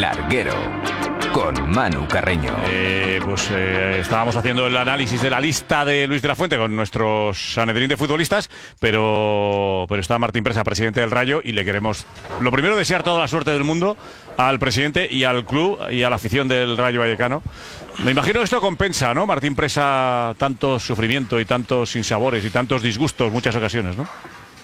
Larguero, con Manu Carreño. Estábamos haciendo el análisis de la lista de Luis de la Fuente con nuestros Sanedrín de futbolistas, pero está Martín Presa, presidente del Rayo, y le queremos, lo primero, desear toda la suerte del mundo al presidente y al club y a la afición del Rayo Vallecano. Me imagino que esto compensa, ¿no, Martín Presa, tanto sufrimiento y tantos sinsabores y tantos disgustos muchas ocasiones, ¿no?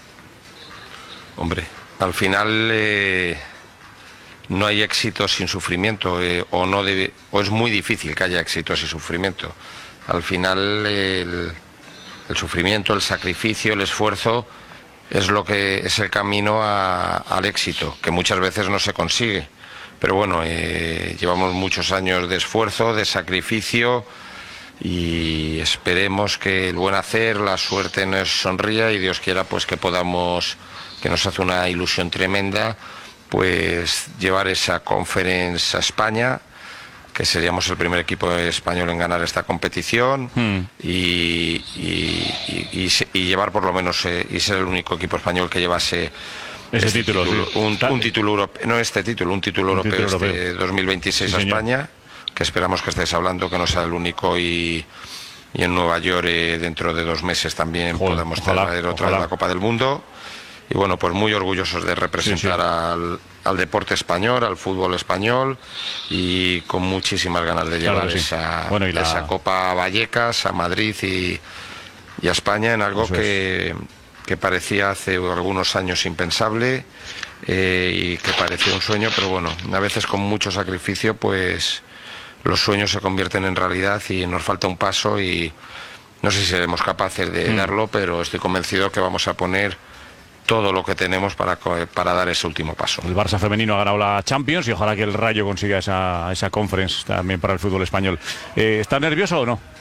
Hombre, al final no hay éxito sin sufrimiento, o es muy difícil que haya éxito sin sufrimiento. Al final el sufrimiento, el sacrificio, el esfuerzo es lo que es el camino al éxito, que muchas veces no se consigue. Pero bueno, llevamos muchos años de esfuerzo, de sacrificio, y esperemos que el buen hacer, la suerte nos sonría y Dios quiera pues que podamos, que nos hace una ilusión tremenda, pues llevar esa Conference a España, que seríamos el primer equipo español en ganar esta competición, y llevar por lo menos, y ser el único equipo español que llevase ese título, un título europeo, no este título, un título europeo este 2026 a España, que esperamos que estés hablando, que no sea el único, y en Nueva York dentro de 2 meses también podamos traer otra vez la Copa del Mundo. Y bueno, pues muy orgullosos de representar al deporte español, al fútbol español, y con muchísimas ganas de llevar esa Copa a Vallecas, a Madrid y a España, en algo que parecía hace algunos años impensable, y que parecía un sueño, pero bueno, a veces con mucho sacrificio pues los sueños se convierten en realidad, y nos falta un paso, y no sé si seremos capaces de darlo, pero estoy convencido que vamos a poner todo lo que tenemos para dar ese último paso. El Barça femenino ha ganado la Champions y ojalá que el Rayo consiga esa Conference también para el fútbol español. ¿Está nervioso o no?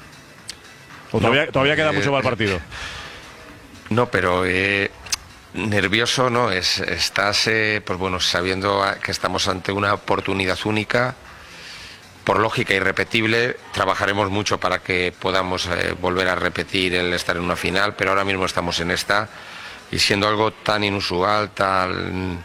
¿O todavía queda mucho para el partido? No, pero nervioso no es. Estás pues bueno, sabiendo que estamos ante una oportunidad única, por lógica irrepetible. Trabajaremos mucho para que podamos volver a repetir el estar en una final, pero ahora mismo estamos en esta, y siendo algo tan inusual, tan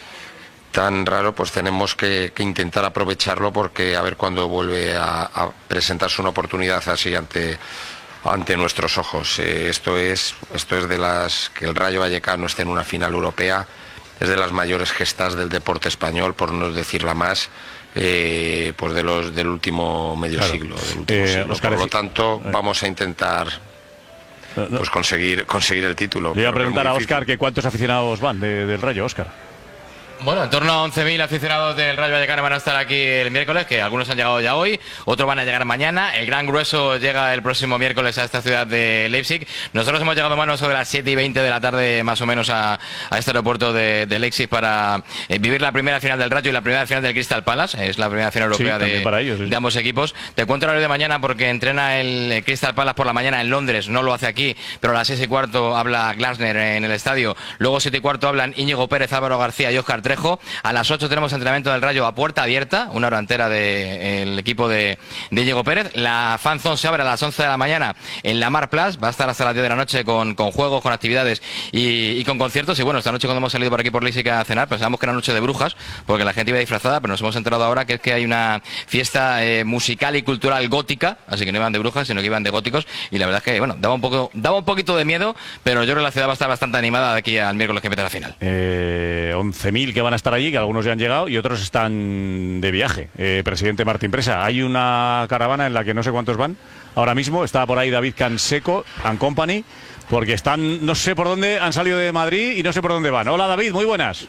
raro, pues tenemos que intentar aprovecharlo, porque a ver cuándo vuelve a presentarse una oportunidad así ante nuestros ojos. Esto es de las que el Rayo Vallecano esté en una final europea, es de las mayores gestas del deporte español, por no decirla más, pues del último medio siglo. Por lo tanto, vamos a intentar pues conseguir el título. Le voy a preguntar a Óscar que cuántos aficionados van del Rayo, Óscar. Bueno, en torno a 11.000 aficionados del Rayo Vallecano van a estar aquí el miércoles, que algunos han llegado ya hoy, otros van a llegar mañana. El gran grueso llega el próximo miércoles a esta ciudad de Leipzig. Nosotros hemos llegado más sobre las 7:20 de la tarde, más o menos, a este aeropuerto de Leipzig para vivir la primera final del Rayo y la primera final del Crystal Palace. Es la primera final europea de ambos equipos. Te cuento el horario de mañana porque entrena el Crystal Palace por la mañana en Londres, no lo hace aquí, pero a las 6:15 habla Glasner en el estadio. Luego 7:15 hablan Íñigo Pérez, Álvaro García y Óscar Trejo. A las 8 tenemos entrenamiento del Rayo a puerta abierta, una hora entera del equipo de Íñigo Pérez. La Fan Zone se abre a las 11 de la mañana en la Mar Plus, va a estar hasta las 10 de la noche con juegos, con actividades y con conciertos. Y bueno, esta noche cuando hemos salido por aquí por Leipzig a cenar, pensábamos que era noche de brujas, porque la gente iba disfrazada, pero nos hemos enterado ahora que es que hay una fiesta musical y cultural gótica, así que no iban de brujas, sino que iban de góticos, y la verdad es que, bueno, daba un poquito de miedo, pero yo creo que la ciudad va a estar bastante animada de aquí al miércoles que empieza la final. 11.000 que van a estar allí, que algunos ya han llegado y otros están de viaje. Presidente Martín Presa, hay una caravana en la que no sé cuántos van ahora mismo. Está por ahí David Canseco and Company, porque están, no sé por dónde, han salido de Madrid y no sé por dónde van. Hola David, muy buenas.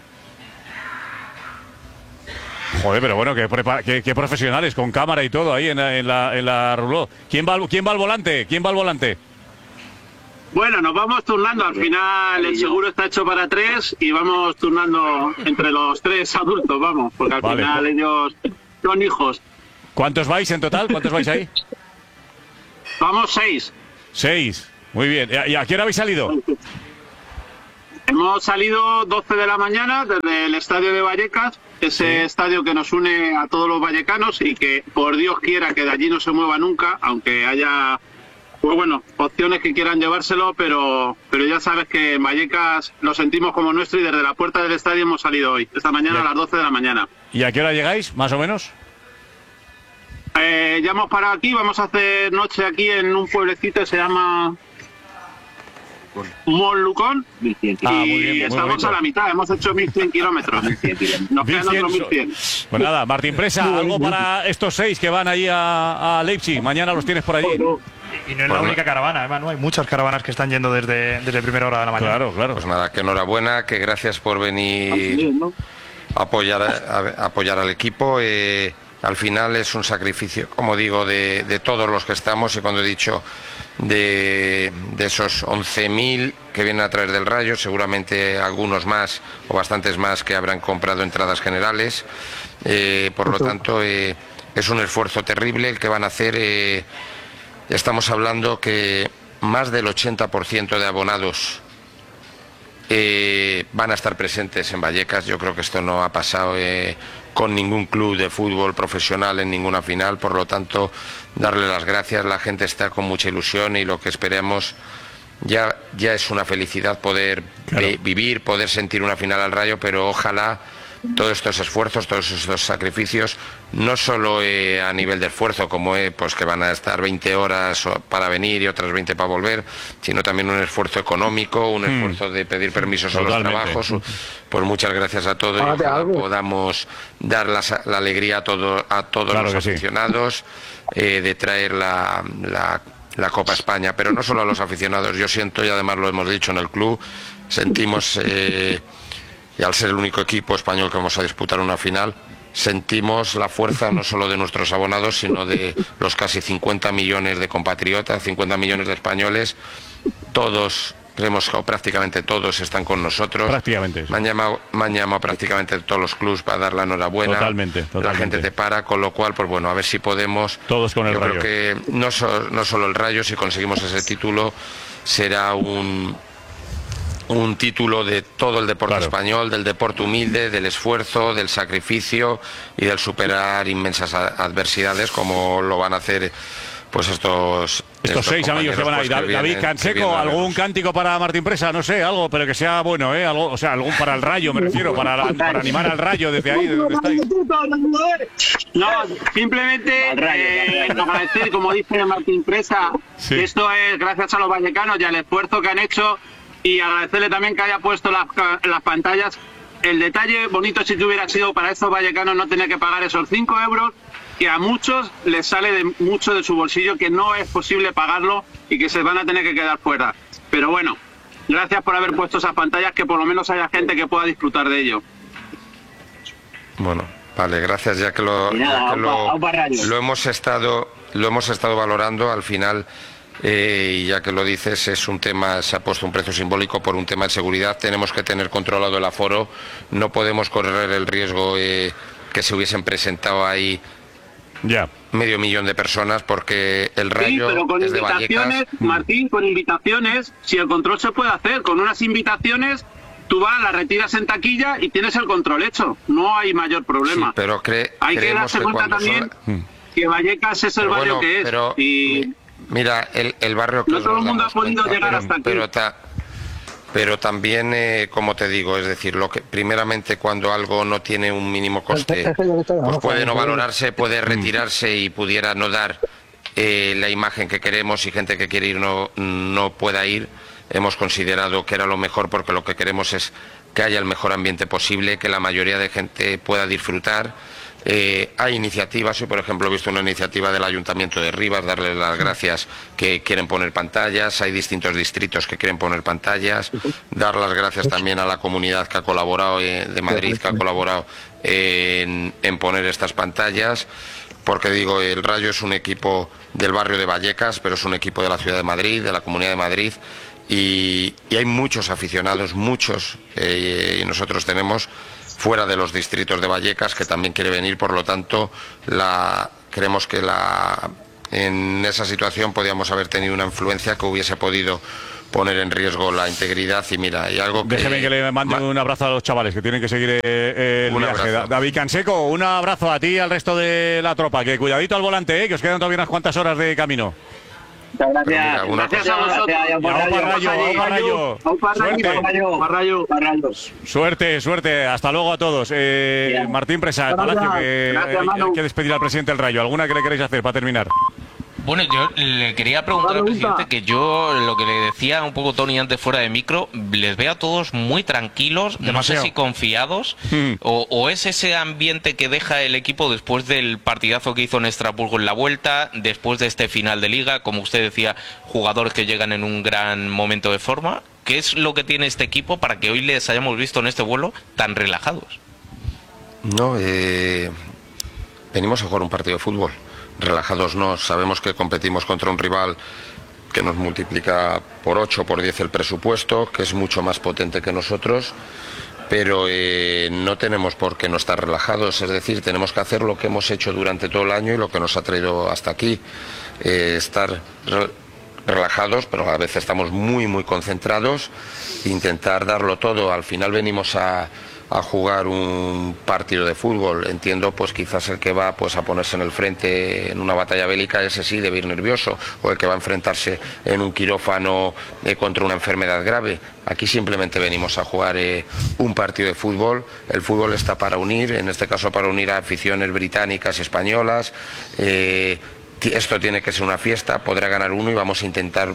Joder, pero bueno, qué profesionales, con cámara y todo ahí en la rouleau. ¿Quién va al volante? ¿Quién va al volante? Bueno, nos vamos turnando. Al final el seguro está hecho para 3 y vamos turnando entre los 3 adultos, vamos, porque al final ellos son hijos. ¿Cuántos vais en total? ¿Cuántos vais ahí? Vamos 6. 6, muy bien. ¿Y a qué hora habéis salido? Hemos salido 12 de la mañana desde el estadio de Vallecas, ese estadio que nos une a todos los vallecanos y que por Dios quiera que de allí no se mueva nunca, aunque haya pues bueno, opciones que quieran llevárselo, pero ya sabes que en Vallecas lo sentimos como nuestro y desde la puerta del estadio hemos salido hoy, esta mañana a las 12 de la mañana. ¿Y a qué hora llegáis, más o menos? Ya hemos parado aquí, vamos a hacer noche aquí en un pueblecito que se llama Monlucón Muy bien, y estamos bonito. a la mitad, hemos hecho 1.100 kilómetros. Nos quedan otros 1.100. Pues nada, Martín Presa, algo para estos 6 que van allí a Leipzig. Mañana los tienes por allí. Y no es la única caravana, además, ¿no? Hay muchas caravanas que están yendo desde primera hora de la mañana. Claro, claro. Pues nada, que enhorabuena, que gracias por venir a apoyar al equipo. Al final es un sacrificio, como digo, de todos los que estamos, y cuando he dicho de esos 11.000 que vienen a través del Rayo, seguramente algunos más o bastantes más que habrán comprado entradas generales. Por lo tanto, es un esfuerzo terrible el que van a hacer. Estamos hablando que más del 80% de abonados van a estar presentes en Vallecas. Yo creo que esto no ha pasado con ningún club de fútbol profesional en ninguna final, por lo tanto, darle las gracias. La gente está con mucha ilusión y lo que esperemos ya es una felicidad poder vivir, poder sentir una final al Rayo, pero ojalá todos estos esfuerzos, todos estos sacrificios, no solo a nivel de esfuerzo, como pues que van a estar 20 horas para venir y otras 20 para volver, sino también un esfuerzo económico, un esfuerzo de pedir permisos a los trabajos. Pues muchas gracias a todos y ojalá podamos dar la alegría a todos los aficionados, de traer la Copa España, pero no solo a los aficionados. Yo siento, y además lo hemos dicho en el club, sentimos... y al ser el único equipo español que vamos a disputar una final, sentimos la fuerza no solo de nuestros abonados, sino de los casi 50 millones de compatriotas, 50 millones de españoles. Todos, creemos que prácticamente todos están con nosotros. Prácticamente. Me han llamado prácticamente todos los clubes para dar la enhorabuena. Totalmente. La gente te para, con lo cual, pues bueno, a ver si podemos... Todos con el Yo Rayo. creo que no solo el Rayo, si conseguimos ese título, será un título de todo el deporte español, del deporte humilde, del esfuerzo, del sacrificio y del superar inmensas adversidades, como lo van a hacer pues estos 6 amigos que van a ir. David Canseco, ¿algún cántico para Martín Presa? No sé, algo, pero que sea bueno, algo, o sea, algún para el Rayo, me refiero, para animar al Rayo desde ahí, de donde estáis. No, simplemente agradecer, como dice Martín Presa, esto es gracias a los vallecanos y al esfuerzo que han hecho, y agradecerle también que haya puesto las pantallas. El detalle bonito si que hubiera sido para estos vallecanos no tener que pagar esos 5 euros, que a muchos les sale mucho de su bolsillo, que no es posible pagarlo y que se van a tener que quedar fuera. Pero bueno, gracias por haber puesto esas pantallas, que por lo menos haya gente que pueda disfrutar de ello. Bueno, vale, gracias, ya que lo hemos estado valorando al final. Y ya que lo dices, es un tema, se ha puesto un precio simbólico por un tema de seguridad. Tenemos que tener controlado el aforo, no podemos correr el riesgo que se hubiesen presentado ahí medio millón de personas, porque el Rayo pero con es de invitaciones, Vallecas. Martín, con invitaciones, si el control se puede hacer, con unas invitaciones, tú vas, las retiras en taquilla y tienes el control hecho, no hay mayor problema. Sí, pero hay que darse cuenta también que Vallecas es el barrio que es. Y mira, el barrio que no todo el mundo ha podido llegar hasta aquí. Pero también, como te digo, es decir, primeramente cuando algo no tiene un mínimo coste, pues puede no valorarse, puede retirarse y pudiera no dar la imagen que queremos, y gente que quiere ir no pueda ir. Hemos considerado que era lo mejor, porque lo que queremos es que haya el mejor ambiente posible, que la mayoría de gente pueda disfrutar. Hay iniciativas, yo por ejemplo he visto una iniciativa del Ayuntamiento de Rivas, darles las gracias, que quieren poner pantallas. Hay distintos distritos que quieren poner pantallas. Dar las gracias también a la comunidad que ha colaborado, de Madrid, que ha colaborado en poner estas pantallas, porque digo, el Rayo es un equipo del barrio de Vallecas, pero es un equipo de la ciudad de Madrid, de la Comunidad de Madrid, y hay muchos aficionados, muchos, y nosotros tenemos fuera de los distritos de Vallecas que también quiere venir. Por lo tanto, creemos que en esa situación podíamos haber tenido una influencia que hubiese podido poner en riesgo la integridad. Y mira, hay algo que... Déjeme que le mande un abrazo a los chavales que tienen que seguir el viaje. David Canseco, un abrazo a ti y al resto de la tropa, que cuidadito al volante, que os quedan todavía unas cuantas horas de camino. Muchas gracias. Mira, Gracias a vosotros. Suerte. Hasta luego a todos. Martín Presa, Palacio, que despedir al presidente del Rayo. ¿Alguna que le queréis hacer para terminar? Bueno, yo le quería preguntar al presidente que yo, lo que le decía un poco Tony antes fuera de micro, les veo a todos muy tranquilos, Demasiado. no sé si confiados, o es ese ambiente que deja el equipo después del partidazo que hizo en Estrasburgo en la vuelta, después de este final de liga, como usted decía, jugadores que llegan en un gran momento de forma. ¿Qué es lo que tiene este equipo para que hoy les hayamos visto en este vuelo tan relajados? No, venimos a jugar un partido de fútbol. Relajados no, sabemos que competimos contra un rival que nos multiplica por 8, por 10 el presupuesto, que es mucho más potente que nosotros, pero no tenemos por qué no estar relajados, es decir, tenemos que hacer lo que hemos hecho durante todo el año y lo que nos ha traído hasta aquí, estar relajados, pero a veces estamos muy concentrados, intentar darlo todo. Al final venimos a jugar un partido de fútbol. Entiendo, pues quizás el que va pues a ponerse en el frente en una batalla bélica, ese sí debe ir nervioso, o el que va a enfrentarse en un quirófano contra una enfermedad grave. Aquí simplemente venimos a jugar un partido de fútbol. El fútbol está para unir, en este caso para unir a aficiones británicas y españolas. Esto tiene que ser una fiesta, podrá ganar uno y vamos a intentar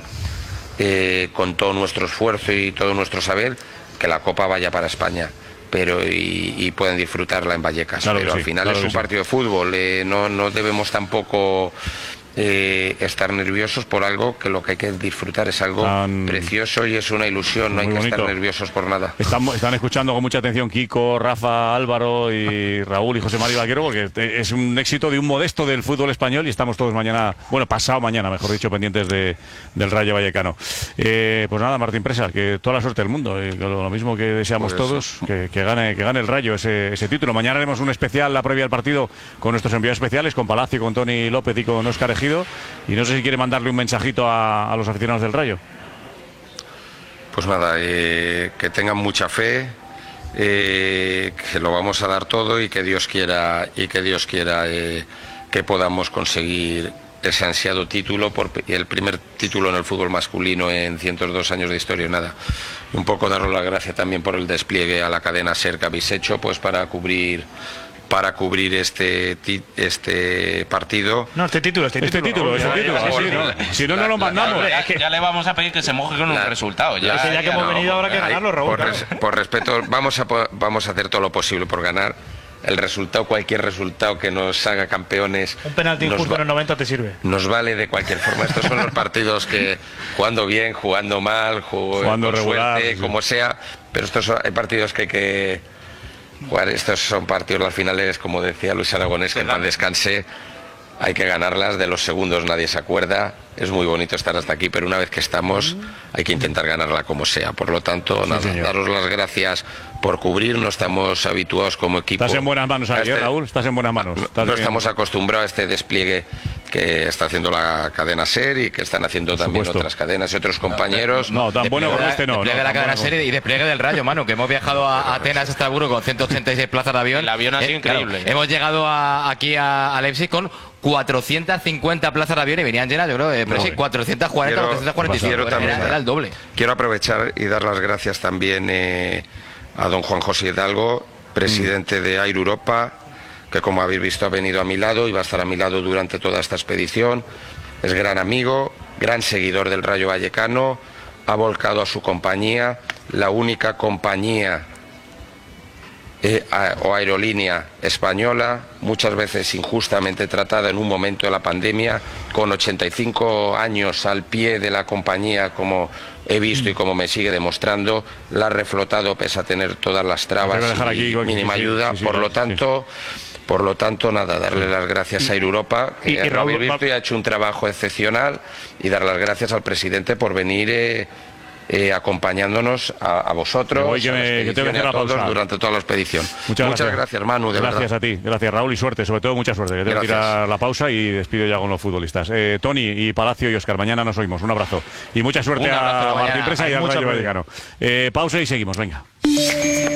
con todo nuestro esfuerzo y todo nuestro saber que la Copa vaya para España, pero y pueden disfrutarla en Vallecas. Claro, pero al final es un partido de fútbol, no debemos tampoco estar nerviosos por algo que lo que hay que disfrutar es algo precioso y es una ilusión, no hay que estar nerviosos por nada. Están escuchando con mucha atención Kiko, Rafa, Álvaro y Raúl y José María Vaquero, porque es un éxito de un modesto del fútbol español y estamos todos pasado mañana, mejor dicho, pendientes del Rayo Vallecano. Pues nada, Martín Presa, que toda la suerte del mundo, lo mismo que deseamos todos, que gane el Rayo ese título. Mañana haremos un especial, la previa al partido, con nuestros enviados especiales, con Palacio, con Tony López y con Óscar Ejido. Y no sé si quiere mandarle un mensajito a los aficionados del Rayo. Pues nada, que tengan mucha fe, que lo vamos a dar todo y que Dios quiera que podamos conseguir ese ansiado título, el primer título en el fútbol masculino en 102 años de historia. Nada, un poco daros las gracias también por el despliegue a la cadena SER que habéis hecho, pues para cubrir este partido. No, este título. Sí, ¿no? Si no lo mandamos. Ya le vamos a pedir que se moje con un resultado. Ya que hemos venido ahora que ganarlo, Raúl. Por respeto, vamos a hacer todo lo posible por ganar. El resultado, cualquier resultado que nos haga campeones. Un penalti injusto en el 90 te sirve. Nos vale de cualquier forma. Estos son los partidos que, jugando bien, jugando mal, jugando regular, suerte, como sea. Pero hay partidos que hay que jugar. Estos son partidos, las finales, como decía Luis Aragonés, que en paz descanse, hay que ganarlas. De los segundos nadie se acuerda. Es muy bonito estar hasta aquí, pero una vez que estamos hay que intentar ganarla como sea. Por lo tanto, daros las gracias por cubrirnos. Estamos habituados como equipo. Estás en buenas manos aquí, Raúl. Estás en buenas manos. No estamos acostumbrados a este despliegue que está haciendo la cadena SER y que están haciendo también otras cadenas y otros compañeros. No, tan bueno como este no. Despliegue de la cadena SER y despliegue del Rayo, Manu, que hemos viajado a Atenas, a Estrasburgo con 186 plazas de avión. El avión ha sido increíble. Claro, hemos llegado aquí a Leipzig con 450 plazas de avión y venían llenas, yo creo, 440, 445. Era el doble. Quiero aprovechar y dar las gracias también a don Juan José Hidalgo, presidente de Air Europa, que como habéis visto ha venido a mi lado y va a estar a mi lado durante toda esta expedición. Es gran amigo, gran seguidor del Rayo Vallecano, ha volcado a su compañía, la única compañía o aerolínea española, muchas veces injustamente tratada en un momento de la pandemia, con 85 años al pie de la compañía, como he visto y como me sigue demostrando, la ha reflotado pese a tener todas las trabas y mínima ayuda. Por lo tanto, nada, darle las gracias a Air Europa, que lo habéis visto y ha hecho un trabajo excepcional, y dar las gracias al presidente por venir acompañándonos a vosotros, a todos durante toda la expedición. Muchas gracias, Manu, de gracias verdad. A ti, gracias, Raúl, y suerte, sobre todo mucha suerte, que tengo que tirar la pausa y despido ya con los futbolistas. Tony y Palacio y Óscar, mañana nos oímos, un abrazo y mucha suerte a Martín Presa y al Rayo Vallecano. Pausa y seguimos, venga.